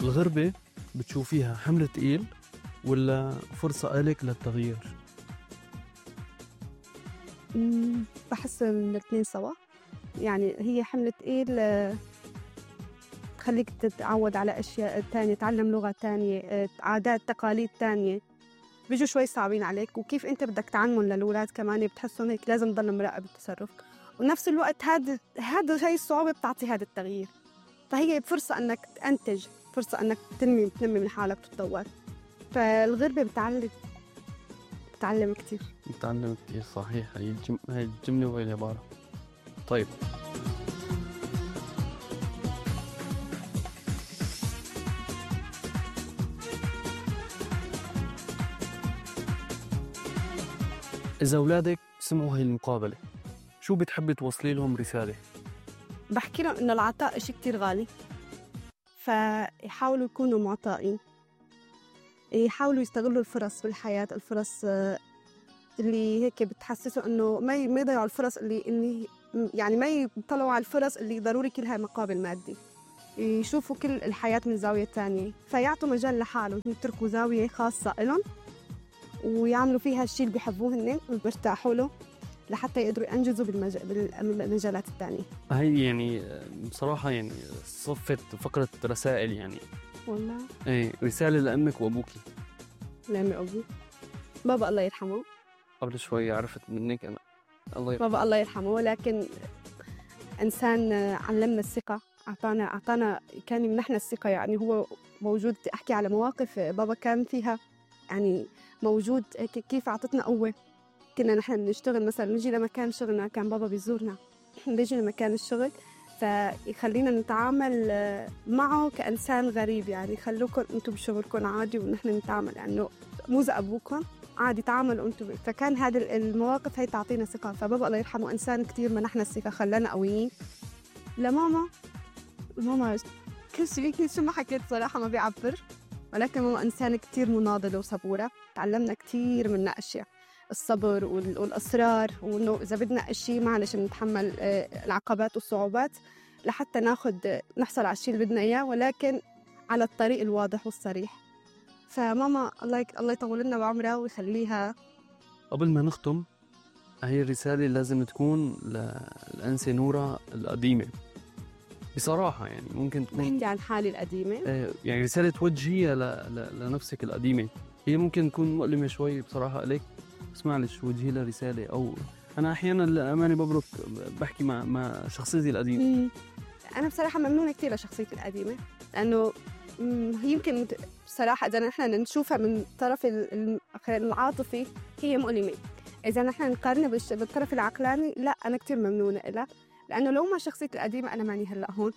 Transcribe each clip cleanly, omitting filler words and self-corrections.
الغربة بتشوفيها حمل تقيل ولا فرصة إلك للتغيير؟ بحس الاثنين سوا. يعني هي حمل تقيل، تخليك تتعود على أشياء تانية، تعلم لغة تانية، عادات تقاليد تانية بيجوا شوي صعبين عليك، وكيف أنت بدك تعلمهم للأولاد كمان بتحسهم هيك لازم تضل مراقب التصرف. ونفس الوقت هذا هاي الصعوبة بتعطي هذا التغيير، فهي فرصة أنك تنتج، فرصة أنك تنمي من حالك وتتطور. فالغربة بتعلم كتير. بتعلم كتير، صحيح. هاي الجملة وهي العبارة. طيب، إذا أولادك سمعوا هاي المقابلة شو بتحبي توصلي لهم رسالة؟ بحكي لهم إنه العطاء إشي كتير غالي، فيحاولوا يكونوا معطائين، يحاولوا يستغلوا الفرص بالحياة، الفرص اللي هيك بتحسسوا إنه ما يضيعوا الفرص اللي يعني ما يطلعوا على الفرص اللي ضروري كلها مقابل مادي، يشوفوا كل الحياة من زاوية تانية، فيعطوا مجال لحالهم، يتركوا زاوية خاصة لهم ويعملوا فيها الشيء اللي بيحبوه هن وبيرتاحوا له لحتى يقدروا ينجزوا بالمجالات التانية. هاي يعني بصراحة يعني صفت فقرة رسائل يعني. والله ايه، رسالة لأمك وأبوكي. لأمي وأبوي. بابا الله يرحمه، قبل شوي عرفت منك أنا. الله يرحمه. بابا الله يرحمه، لكن إنسان علمنا الثقة، أعطانا كان يمنحنا الثقة. يعني هو موجود، أحكي على مواقف بابا كان فيها يعني موجود، كيف أعطتنا قوة. كنا نحن بنشتغل مثلا، نجي لمكان شغلنا كان بابا بيزورنا، نجي لمكان الشغل فيخلينا نتعامل معه كإنسان غريب. يعني خلوكم أنتم بشغلكم عادي ونحن نتعامل يعني مو زي أبوكم، عادي تعاملوا أنتم. فكان هذه المواقف هي تعطينا ثقة. فبابا الله يرحمه إنسان كتير منحنا الثقة، خلانا قويين. لماما، ماما كل شيء ما حكيت صراحة ما بيعبر، ولكن ماما إنسان كتير مناضلة وصبورة، تعلمنا كتير منها أشياء، الصبر والإصرار، وإنه إذا بدنا إشي معلش نتحمل العقبات والصعوبات لحتى نحصل على الشيء اللي بدنا إياه، ولكن على الطريق الواضح والصريح. فماما الله يطول لنا بعمرها ويخليها. قبل ما نختم، هي الرسالة لازم تكون للأنسة نورة القديمة بصراحة. يعني ممكن تكون بحكي عن حالي القديمة، يعني رسالة توجهيها لنفسك القديمة. هي ممكن تكون مؤلمة شوي بصراحة إليك، بس معلش وجهي لها رسالة. أو أنا أحيانا للأمانة ببرك بحكي مع شخصيتي القديمة. أنا بصراحة ممنونة كتير لشخصيتي القديمة، لأنه يمكن بصراحة إذا نحن نشوفها من طرف العاطفي هي مؤلمة، إذا نحن نقارنها بالطرف العقلاني لا، أنا كتير ممنونة إلها، لأنه لو ما شخصيتي القديمة أنا ماني هلأ هون،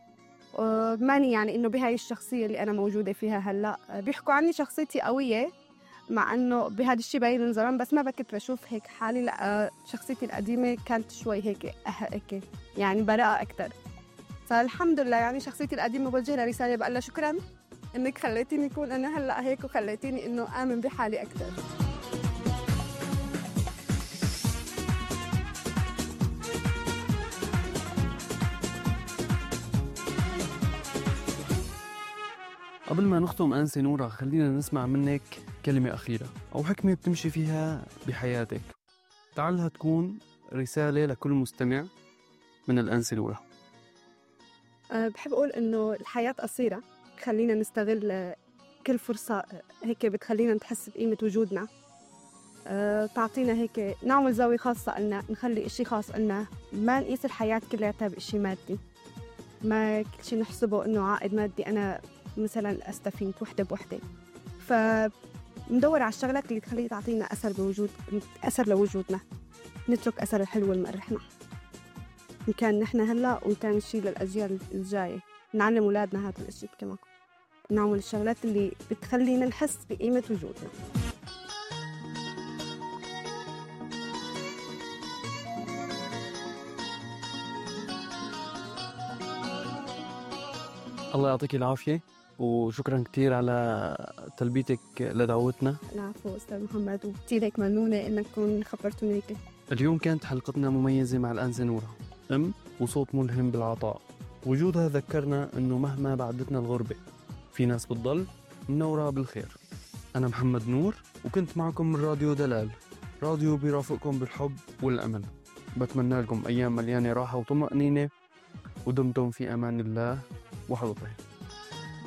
ماني يعني إنه بهاي الشخصية اللي أنا موجودة فيها هلأ. بيحكوا عني شخصيتي قوية، مع إنه بهذا الشيء باين من زمان، بس ما كنت بشوف هيك حالي. لا، شخصيتي القديمة كانت شوي هيك يعني براءة أكتر. فالحمد لله يعني شخصيتي القديمة بوجه لها رسالة، بقول لها شكراً إنك خليتيني أكون أنا هلأ هيك، وخليتيني إنه آمن بحالي أكتر. قبل ما نختم أنسة نورة، خلينا نسمع منك كلمة أخيرة أو حكمة بتمشي فيها بحياتك، تعالها تكون رسالة لكل مستمع من الأنسة نورة. بحب أقول إنه الحياة قصيرة، خلينا نستغل كل فرصة هيك بتخلينا نحس بقيمة وجودنا، تعطينا هيك نعمل زاوية خاصة لنا، نخلي إشي خاص لنا، ما نقيس الحياة كلها بإشي مادي، ما كل شي نحسبه إنه عائد مادي أنا مثلا أستفيد وحدة بوحدة. فندور على الشغلات اللي تخلي تعطينا أثر لوجودنا، نترك أثر الحلو المرحنا، إن كان نحن هلا وإن كان الشيء للأجيال الجاية. نعلم أولادنا هذا الشيء كمان، نعمل الشغلات اللي بتخلينا نحس بقيمة وجودنا. الله يعطيك العافية، وشكرا كتير على تلبيتك لدعوتنا. العفو أستاذ محمد، وكتير هيك ممنونة إنكم خبرتوني هيك. اليوم كانت حلقتنا مميزة مع الأنسة نورة، وصوت ملهم بالعطاء. وجودها ذكرنا أنه مهما بعدتنا الغربة في ناس بتضل منورة بالخير. أنا محمد نور وكنت معكم من راديو دلال، راديو بيرافقكم بالحب والأمل. بتمنى لكم أيام مليانة راحة وطمأنينة، ودمتم في أمان الله وحفظه.